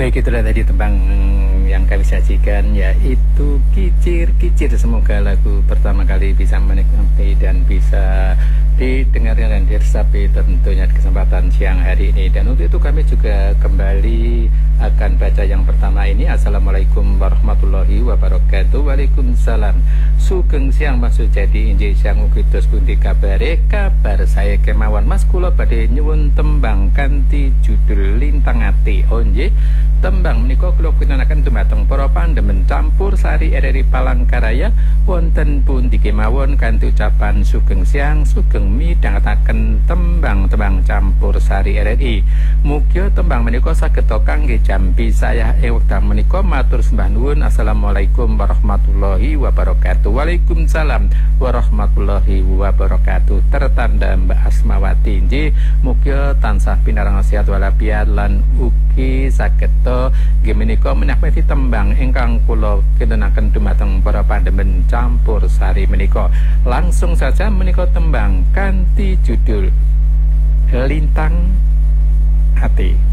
Baik, itulah tadi tembang yang kami sajikan, yaitu Kicir-Kicir. Semoga lagu pertama kali bisa menikmati dan bisa didengarkan dan diresapi tentunya di kesempatan siang hari ini. Dan untuk itu kami juga kembali akan baca yang pertama ini. Assalamualaikum warahmatullahi wabarakatuh. Waalaikumsalam. Sugeng siang Mas Sujadi, injih siang ugi dos pundi kabare? Kabar saya kemawon Mas, kula badhe nyuwun tembang kanthi judul Lintang Ati. Oh nggih, tembang menika kula kinanaken dumateng para pandhemen campur sari RRI Palangkaraya wonten pundi kemawon kanthi ucapan sugeng siang sugeng midhangetaken tembang-tembang campur sari RRI. Mugia tembang menika saged kangge jambi saya wekdal menika. Matur sembah nuwun. Assalamualaikum warahmatullahi wabarakatuh. Waalaikumsalam warahmatullahi wabarakatuh. Tertanda Mbak Asmawati nggih, mugia tansah pinarang sehat walafiat lan ugi saged nggih menika menawi tembang ingkang kula kintenaken dumateng para pandhemen campur sari menika. Langsung saja menika tembang kanthi judul Lintang Ati.